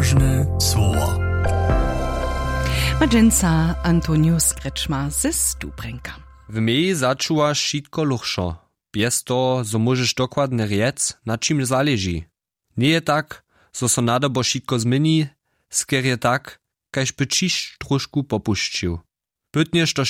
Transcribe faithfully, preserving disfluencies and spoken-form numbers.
Ważne słowa. Madżynca Antonius Kreczma ze Stubrenka. W mei začuwaš šitko luchšo. Bez to, zo możeš dokładne riec, na čim zależy. Nie je tak, zo so nadabo šitko zmieni, sker je tak, kajž by čiš trošku popuščil. Bytnjež to